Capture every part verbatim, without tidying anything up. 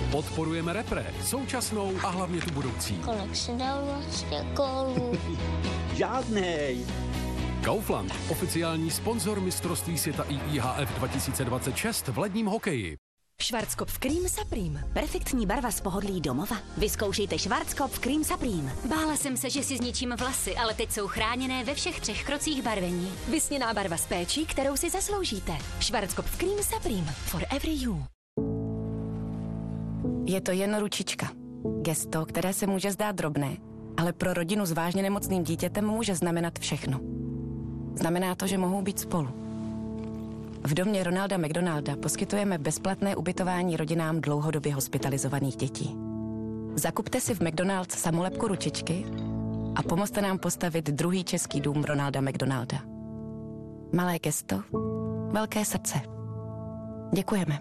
Podporujeme repre, současnou a hlavně tu budoucí. Kolik si dal vlastně gólů? Žádnej. Kaufland, oficiální sponzor mistrovství světa I I H F dva tisíce dvacet šest v ledním hokeji. Schwarzkopf Cream Supreme. Perfektní barva z pohodlí domova. Vyzkoušejte Schwarzkopf Cream Supreme. Bála jsem se, že si zničím vlasy, ale teď jsou chráněné ve všech třech krocích barvení. Vysněná barva s péčí, kterou si zasloužíte. Schwarzkopf Cream Supreme. For every you. Je to jen ručička. Gesto, které se může zdát drobné, ale pro rodinu s vážně nemocným dítětem může znamenat všechno. Znamená to, že mohou být spolu. V domě Ronalda McDonalda poskytujeme bezplatné ubytování rodinám dlouhodobě hospitalizovaných dětí. Zakupte si v McDonald's samolepku ručičky a pomozte nám postavit druhý český dům Ronalda McDonalda. Malé gesto, velké srdce. Děkujeme.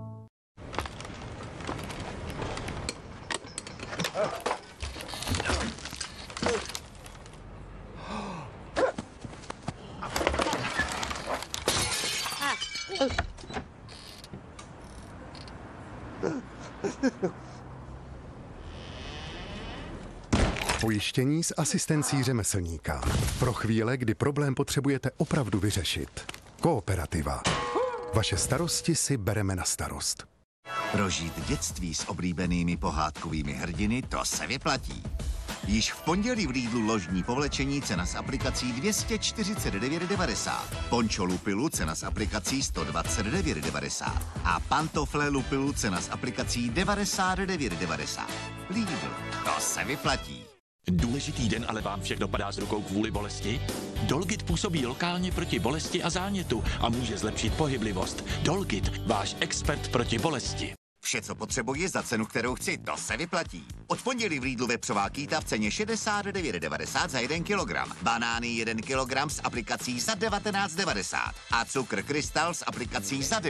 Pojištění s asistencí řemeslníka. Pro chvíle, kdy problém potřebujete opravdu vyřešit. Kooperativa. Vaše starosti si bereme na starost. Prožít dětství s oblíbenými pohádkovými hrdiny, to se vyplatí. Již v pondělí v Lidlu ložní povlečení cena s aplikací dvě stě čtyřicet devět devadesát. Pončo Lupilu cena s aplikací sto dvacet devět devadesát. A pantofle Lupilu cena s aplikací devadesát devět devadesát. Lidl, to se vyplatí. Důležitý den, ale vám všech dopadá z rukou kvůli bolesti? Dolgit působí lokálně proti bolesti a zánětu a může zlepšit pohyblivost. Dolgit, váš expert proti bolesti. Vše, co potřebuji za cenu, kterou chci, to se vyplatí. Od pondělí v Lidlu vepřová kýta v ceně šedesát devět devadesát za jeden kilogram. Banány jeden kilogram s aplikací za devatenáct devadesát. A cukr Krystal s aplikací za